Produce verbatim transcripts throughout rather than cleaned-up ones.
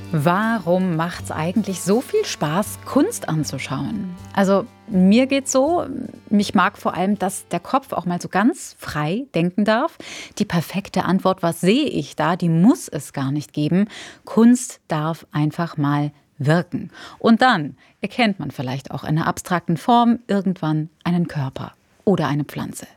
Warum macht es eigentlich so viel Spaß, Kunst anzuschauen? Also mir geht's so, mich mag vor allem, dass der Kopf auch mal so ganz frei denken darf. Die perfekte Antwort, was sehe ich da, die muss es gar nicht geben. Kunst darf einfach mal wirken. Und dann erkennt man vielleicht auch in einer abstrakten Form irgendwann einen Körper oder eine Pflanze.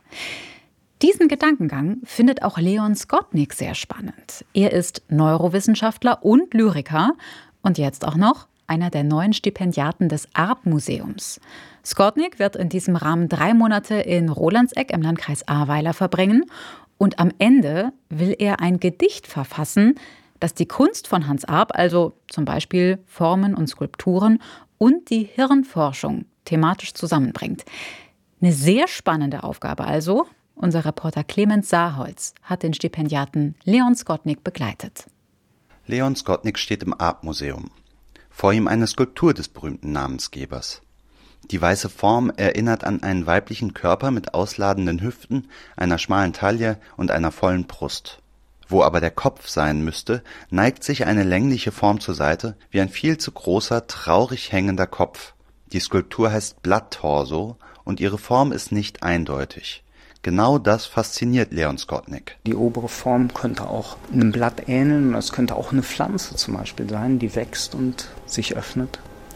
Diesen Gedankengang findet auch Leon Skotnick sehr spannend. Er ist Neurowissenschaftler und Lyriker und jetzt auch noch einer der neuen Stipendiaten des Arp-Museums. Skotnick wird in diesem Rahmen drei Monate in Rolandseck im Landkreis Ahrweiler verbringen und am Ende will er ein Gedicht verfassen, das die Kunst von Hans Arp, also zum Beispiel Formen und Skulpturen und die Hirnforschung thematisch zusammenbringt. Eine sehr spannende Aufgabe also. Unser Reporter Clemens Saarholz hat den Stipendiaten Leon Skotnick begleitet. Leon Skotnick steht im Arp-Museum. Vor ihm eine Skulptur des berühmten Namensgebers. Die weiße Form erinnert an einen weiblichen Körper mit ausladenden Hüften, einer schmalen Taille und einer vollen Brust. Wo aber der Kopf sein müsste, neigt sich eine längliche Form zur Seite, wie ein viel zu großer, traurig hängender Kopf. Die Skulptur heißt Blatttorso und ihre Form ist nicht eindeutig. Genau das fasziniert Leon Skotnick. Die obere Form könnte auch einem Blatt ähneln, es könnte auch eine Pflanze zum Beispiel sein, die wächst und sich öffnet.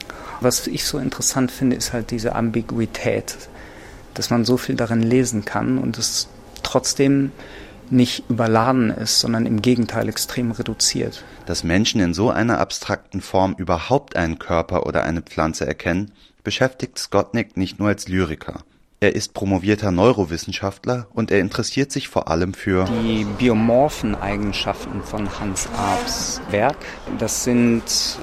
Was ich so interessant finde, ist halt diese Ambiguität, dass man so viel darin lesen kann und es trotzdem nicht überladen ist, sondern im Gegenteil extrem reduziert. Dass Menschen in so einer abstrakten Form überhaupt einen Körper oder eine Pflanze erkennen, beschäftigt Skotnick nicht nur als Lyriker. Er ist promovierter Neurowissenschaftler und er interessiert sich vor allem für die biomorphen Eigenschaften von Hans Arps Werk. Das sind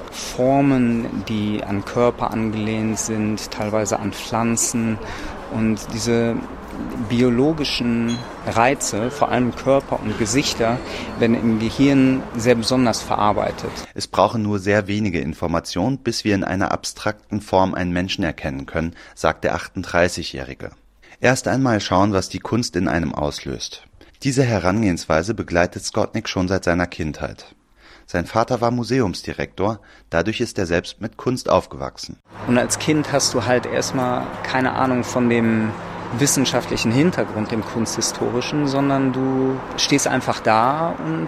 Formen, die an Körper angelehnt sind, teilweise an Pflanzen. Und diese biologischen Reize, vor allem Körper und Gesichter, werden im Gehirn sehr besonders verarbeitet. Es brauchen nur sehr wenige Informationen, bis wir in einer abstrakten Form einen Menschen erkennen können, sagt der achtunddreißigjährige. Erst einmal schauen, was die Kunst in einem auslöst. Diese Herangehensweise begleitet Skotnick schon seit seiner Kindheit. Sein Vater war Museumsdirektor, dadurch ist er selbst mit Kunst aufgewachsen. Und als Kind hast du halt erstmal keine Ahnung von dem wissenschaftlichen Hintergrund, dem kunsthistorischen, sondern du stehst einfach da und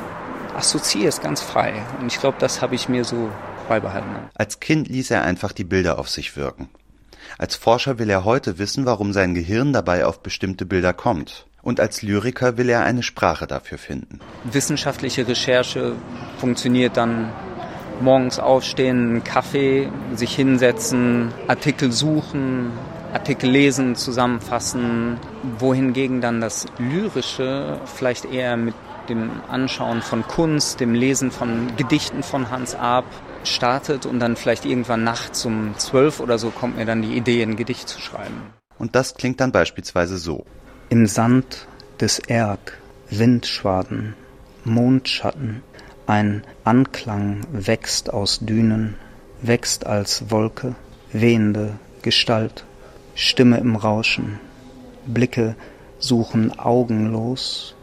assoziierst ganz frei. Und ich glaube, das habe ich mir so beibehalten. Als Kind ließ er einfach die Bilder auf sich wirken. Als Forscher will er heute wissen, warum sein Gehirn dabei auf bestimmte Bilder kommt. Und als Lyriker will er eine Sprache dafür finden. Wissenschaftliche Recherche funktioniert dann morgens aufstehen, einen Kaffee, sich hinsetzen, Artikel suchen, Artikel lesen, zusammenfassen, wohingegen dann das Lyrische vielleicht eher mit dem Anschauen von Kunst, dem Lesen von Gedichten von Hans Arp startet und dann vielleicht irgendwann nachts um zwölf oder so kommt mir dann die Idee, ein Gedicht zu schreiben. Und das klingt dann beispielsweise so. Im Sand des Erg, Windschwaden, Mondschatten, ein Anklang wächst aus Dünen, wächst als Wolke, wehende Gestalt. Stimme im Rauschen, Blicke suchen augenlos,